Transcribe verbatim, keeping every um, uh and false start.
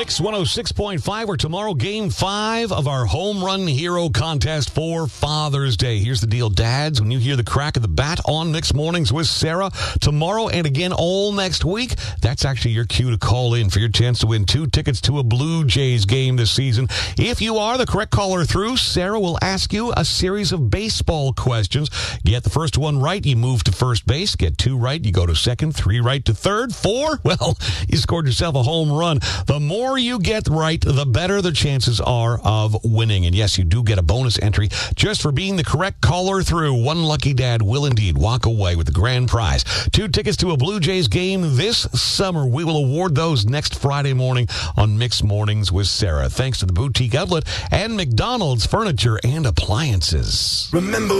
Mix one oh six point five, where tomorrow, game five of our Home Run Hero contest for Father's Day. Here's the deal, dads. When you hear the crack of the bat on Mix Mornings with Sarah tomorrow and again all next week, that's actually your cue to call in for your chance to win two tickets to a Blue Jays game this season. If you are the correct caller through, Sarah will ask you a series of baseball questions. Get the first one right, you move to first base. Get two right, you go to second. Three right to third. Four, well, you scored yourself a home run. The more you get right, the better the chances are of winning. And yes, you do get a bonus entry just for being the correct caller through. One lucky dad will indeed walk away with the grand prize. Two tickets to a Blue Jays game this summer. We will award those next Friday morning on Mixed Mornings with Sarah. Thanks to the Boutique Outlet and McDonald's Furniture and Appliances. Remember